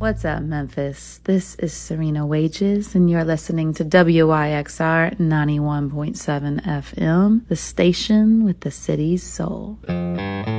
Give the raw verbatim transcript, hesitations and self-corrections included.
What's up, Memphis? This is Serena Wages, and you're listening to W Y X R ninety-one point seven F M, the station with the city's soul.